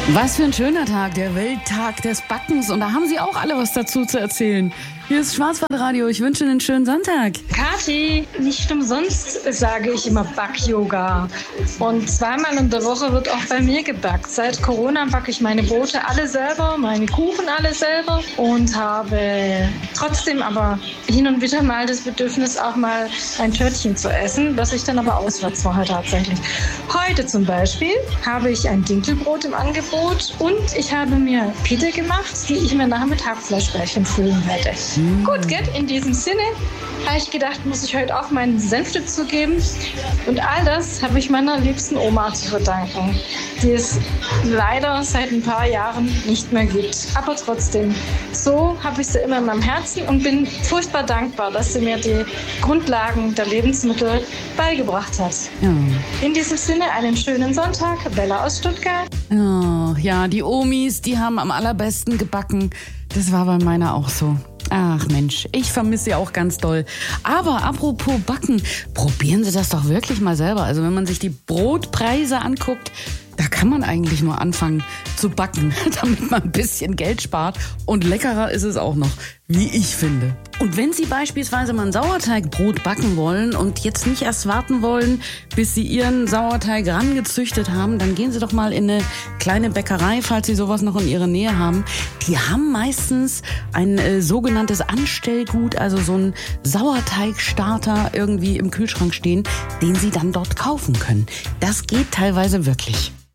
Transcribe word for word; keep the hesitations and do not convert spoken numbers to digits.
Was für ein schöner Tag, der Welttag des Backens. Und da haben Sie auch alle was dazu zu erzählen. Hier ist Schwarzwaldradio. Ich wünsche Ihnen einen schönen Sonntag. Kathi, nicht umsonst sage ich immer Back-Yoga. Und zweimal in der Woche wird auch bei mir gebackt. Seit Corona backe ich meine Brote alle selber, meine Kuchen alle selber und habe trotzdem aber hin und wieder mal das Bedürfnis, auch mal ein Törtchen zu essen, was ich dann aber auswärts mache tatsächlich. Heute zum Beispiel habe ich ein Dinkelbrot im Angebot und ich habe mir Pide gemacht, die ich mir nachher mit Hackfleischbällchen füllen werde. Mm. Gut, geht. In diesem Sinne habe ich gedacht, muss ich heute auch meinen Senf dazugeben. Und all das habe ich meiner liebsten Oma zu verdanken, die es leider seit ein paar Jahren nicht mehr gibt. Aber trotzdem, so habe ich sie immer in meinem Herzen und bin furchtbar dankbar, dass sie mir die Grundlagen der Lebensmittel beigebracht hat. Ja. In diesem Sinne einen schönen Sonntag. Bella aus Stuttgart. Oh, ja, die Omis, die haben am allerbesten gebacken. Das war bei meiner auch so. Ach Mensch, ich vermisse sie auch ganz doll. Aber apropos Backen, probieren Sie das doch wirklich mal selber. Also wenn man sich die Brotpreise anguckt, da kann man eigentlich nur anfangen zu backen, damit man ein bisschen Geld spart. Und leckerer ist es auch noch, wie ich finde. Und wenn Sie beispielsweise mal ein Sauerteigbrot backen wollen und jetzt nicht erst warten wollen, bis Sie Ihren Sauerteig rangezüchtet haben, dann gehen Sie doch mal in eine kleine Bäckerei, falls Sie sowas noch in Ihrer Nähe haben. Die haben meistens ein äh, sogenanntes Anstellgut, also so ein Sauerteigstarter irgendwie im Kühlschrank stehen, den Sie dann dort kaufen können. Das geht teilweise wirklich.